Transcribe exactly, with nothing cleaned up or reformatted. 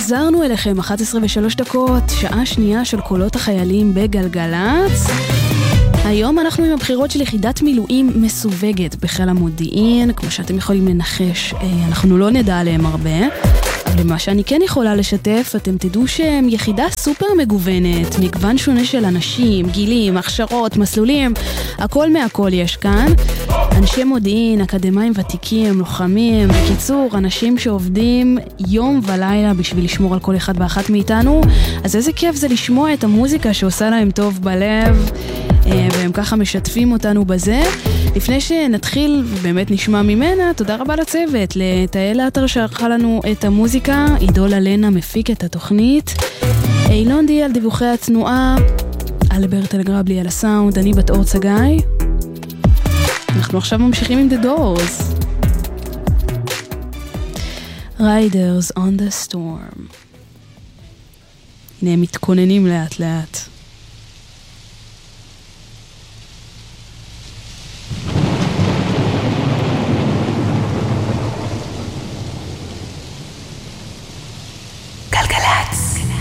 חזרנו אליכם, אחת עשרה ושלוש דקות, שעה שנייה של קולות החיילים בגלגלץ. היום אנחנו עם הבחירות של יחידת מילואים מסווגת בחיל המודיעין, כמו שאתם יכולים לנחש, אנחנו לא נדע עליהם הרבה, אבל מה שאני כן יכולה לשתף, אתם תדעו שהם יחידה סופר מגוונת, מגוון שונה של אנשים, גילים, הכשרות, מסלולים, הכל מהכל יש כאן. אנשי מודיעין, אקדמיים ותיקים, לוחמים, בקיצור, אנשים שעובדים יום ולילה בשביל לשמור על כל אחד ואחת מאיתנו. אז איזה כיף זה לשמוע את המוזיקה שעושה להם טוב בלב, והם ככה משתפים אותנו בזה. לפני שנתחיל ובאמת נשמע ממנה, תודה רבה לצוות, לתאל האתר שערכה לנו את המוזיקה, עידול אלנה מפיק את התוכנית, אילון די על דיווחי התנועה, אלברט אלגרבלי על הסאונד, אני בת אור צגאי. אנחנו עכשיו ממשיכים עם The Doors. Riders on the Storm. הנה הם מתכוננים לאט לאט.